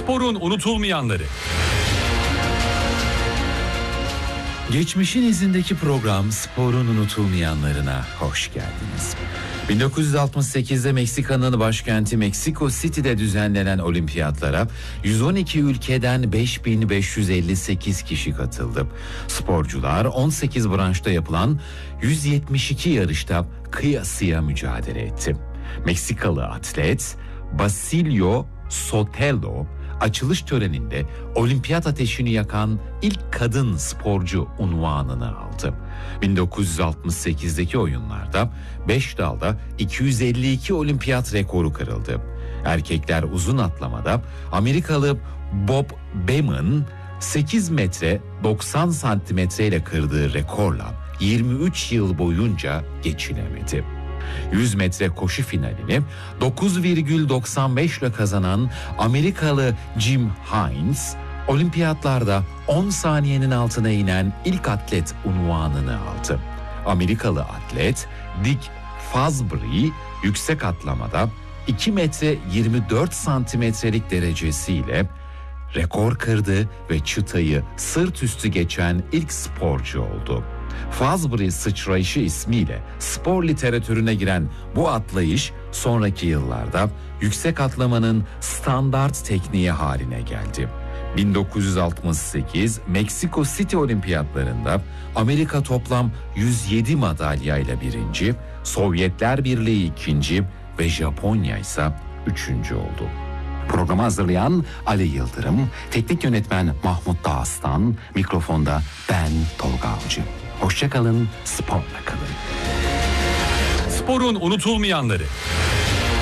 Sporun unutulmayanları. Geçmişin izindeki program Sporun unutulmayanlarına hoş geldiniz. 1968'de Meksika'nın başkenti Meksiko City'de düzenlenen olimpiyatlara 112 ülkeden 5558 kişi katıldı. Sporcular 18 branşta yapılan 172 yarışta kıyasıya mücadele etti. Meksikalı atlet Basilio Sotelo açılış töreninde olimpiyat ateşini yakan ilk kadın sporcu unvanını aldı. 1968'deki oyunlarda 5 dalda 252 olimpiyat rekoru kırıldı. Erkekler uzun atlamada Amerikalı Bob Beamon 8 metre 90 santimetre ile kırdığı rekorla 23 yıl boyunca geçilemedi. 100 metre koşu finalini 9,95 ile kazanan Amerikalı Jim Hines, olimpiyatlarda 10 saniyenin altına inen ilk atlet unvanını aldı. Amerikalı atlet Dick Fosbury yüksek atlamada 2 metre 24 santimetrelik derecesiyle rekor kırdı ve çıtayı sırt üstü geçen ilk sporcu oldu. Fosbury sıçrayışı ismiyle spor literatürüne giren bu atlayış sonraki yıllarda yüksek atlamanın standart tekniği haline geldi. 1968 Meksiko City Olimpiyatlarında Amerika toplam 107 madalyayla birinci, Sovyetler Birliği ikinci ve Japonya ise üçüncü oldu. Programı hazırlayan Ali Yıldırım, teknik yönetmen Mahmut Dağıstan, mikrofonda ben Tolga Avcı. Hoşça kalın, sporla kalın. Sporun unutulmayanları.